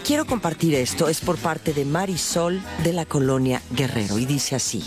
quiero compartir esto, es por parte de Marisol de la Colonia Guerrero y dice así: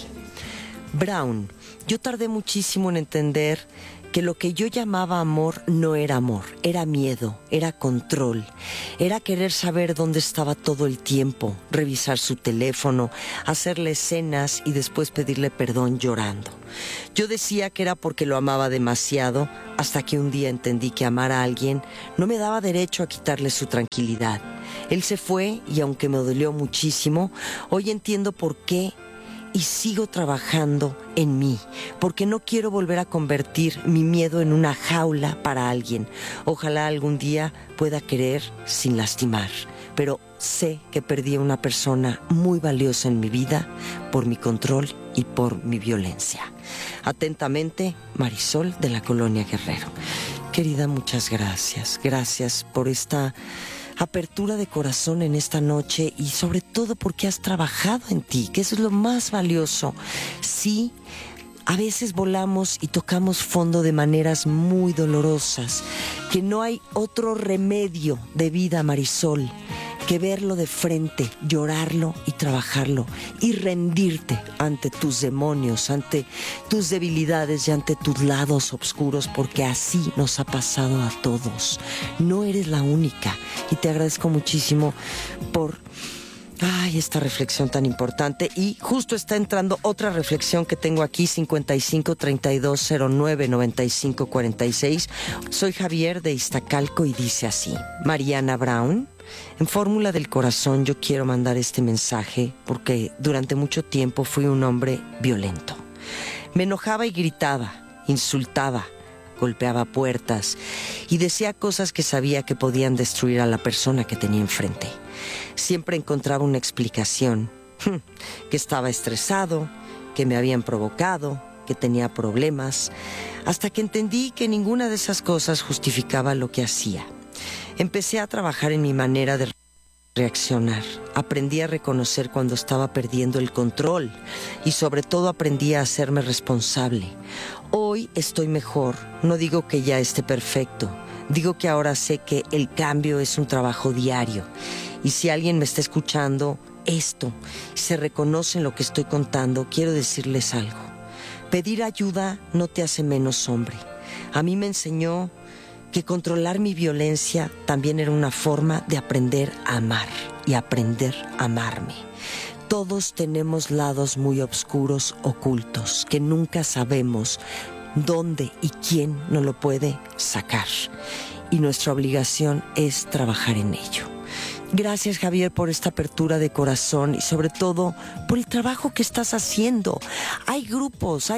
Brown, yo tardé muchísimo en entender que lo que yo llamaba amor no era amor, era miedo, era control, era querer saber dónde estaba todo el tiempo, revisar su teléfono, hacerle escenas y después pedirle perdón llorando. Yo decía que era porque lo amaba demasiado, hasta que un día entendí que amar a alguien no me daba derecho a quitarle su tranquilidad. Él se fue y aunque me dolió muchísimo, hoy entiendo por qué y sigo trabajando en mí, porque no quiero volver a convertir mi miedo en una jaula para alguien. Ojalá algún día pueda querer sin lastimar, pero sé que perdí a una persona muy valiosa en mi vida por mi control y por mi violencia. Atentamente, Marisol de la Colonia Guerrero. Querida, muchas gracias. Gracias por esta apertura de corazón en esta noche y sobre todo porque has trabajado en ti, que eso es lo más valioso. Sí, a veces volamos y tocamos fondo de maneras muy dolorosas, que no hay otro remedio de vida, Marisol, que verlo de frente, llorarlo y trabajarlo y rendirte ante tus demonios, ante tus debilidades y ante tus lados oscuros, porque así nos ha pasado a todos. No eres la única y te agradezco muchísimo por esta reflexión tan importante. Y justo está entrando otra reflexión que tengo aquí, 55 32 09 95 46. Soy Javier de Iztacalco y dice así: Mariana Brown, en Fórmula del Corazón yo quiero mandar este mensaje porque durante mucho tiempo fui un hombre violento. Me enojaba y gritaba, insultaba, golpeaba puertas y decía cosas que sabía que podían destruir a la persona que tenía enfrente. Siempre encontraba una explicación, que estaba estresado, que me habían provocado, que tenía problemas, hasta que entendí que ninguna de esas cosas justificaba lo que hacía. Empecé a trabajar en mi manera de reaccionar. Aprendí a reconocer cuando estaba perdiendo el control y sobre todo aprendí a hacerme responsable. Hoy estoy mejor. No digo que ya esté perfecto. Digo que ahora sé que el cambio es un trabajo diario. Y si alguien me está escuchando esto, se reconoce en lo que estoy contando, quiero decirles algo. Pedir ayuda no te hace menos hombre. A mí me enseñó que controlar mi violencia también era una forma de aprender a amar y aprender a amarme. Todos tenemos lados muy oscuros, ocultos, que nunca sabemos dónde y quién nos lo puede sacar. Y nuestra obligación es trabajar en ello. Gracias, Javier, por esta apertura de corazón y sobre todo por el trabajo que estás haciendo. Hay grupos,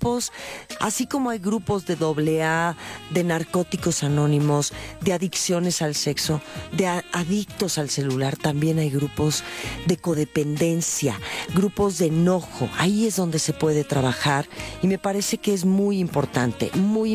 así como hay grupos de AA, de narcóticos anónimos, de adicciones al sexo, de adictos al celular, también hay grupos de codependencia, grupos de enojo. Ahí es donde se puede trabajar y me parece que es muy importante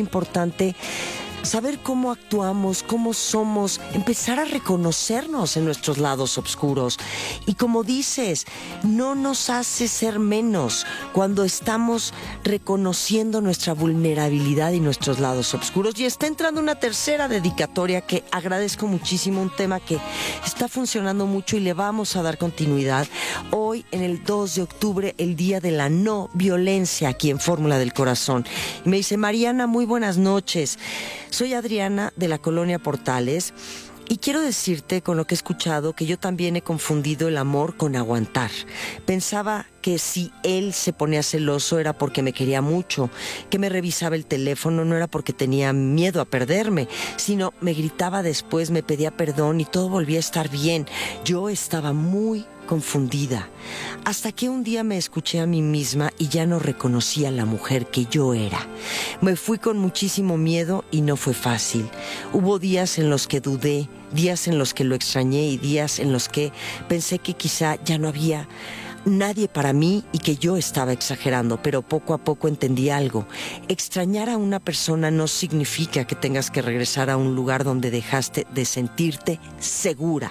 saber cómo actuamos, cómo somos, empezar a reconocernos en nuestros lados oscuros. Y como dices, no nos hace ser menos cuando estamos reconociendo nuestra vulnerabilidad y nuestros lados oscuros. Y está entrando una tercera dedicatoria que agradezco muchísimo, un tema que está funcionando mucho y le vamos a dar continuidad. Hoy, en el 2 de octubre, el Día de la No Violencia, aquí en Fórmula del Corazón. Y me dice: Mariana, muy buenas noches. Soy Adriana de la Colonia Portales y quiero decirte, con lo que he escuchado, que yo también he confundido el amor con aguantar. Pensaba que si él se ponía celoso era porque me quería mucho, que me revisaba el teléfono no era porque tenía miedo a perderme, sino me gritaba después, me pedía perdón y todo volvía a estar bien. Yo estaba muy confundida, hasta que un día me escuché a mí misma y ya no reconocía a la mujer que yo era. Me fui con muchísimo miedo y no fue fácil. Hubo días en los que dudé, días en los que lo extrañé y días en los que pensé que quizá ya no había nadie para mí y que yo estaba exagerando, pero poco a poco entendí algo. Extrañar a una persona no significa que tengas que regresar a un lugar donde dejaste de sentirte segura.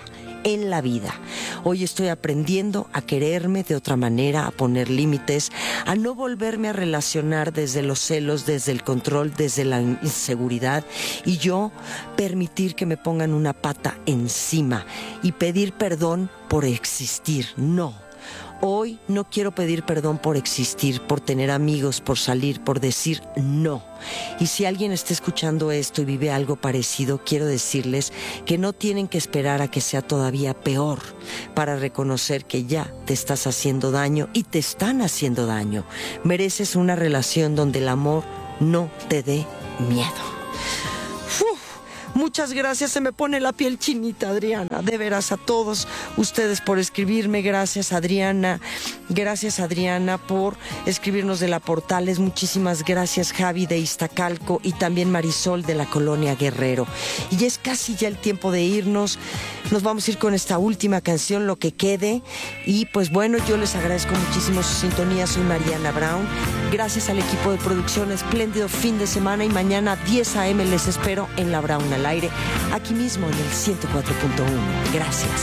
en la vida. Hoy estoy aprendiendo a quererme de otra manera, a poner límites, a no volverme a relacionar desde los celos, desde el control, desde la inseguridad, y yo permitir que me pongan una pata encima y pedir perdón por existir. No. Hoy no quiero pedir perdón por existir, por tener amigos, por salir, por decir no. Y si alguien está escuchando esto y vive algo parecido, quiero decirles que no tienen que esperar a que sea todavía peor para reconocer que ya te estás haciendo daño y te están haciendo daño. Mereces una relación donde el amor no te dé miedo. Muchas gracias, se me pone la piel chinita, Adriana. De veras, a todos ustedes por escribirme. Gracias, Adriana. Gracias, Adriana, por escribirnos de la Portales. Muchísimas gracias, Javi de Iztacalco y también Marisol de la Colonia Guerrero. Y es casi ya el tiempo de irnos. Nos vamos a ir con esta última canción, Lo que quede. Y pues bueno, yo les agradezco muchísimo su sintonía. Soy Mariana Brown. Gracias al equipo de producción. Espléndido fin de semana y mañana 10 a.m. les espero en La Brown al aire, aquí mismo en el 104.1. Gracias.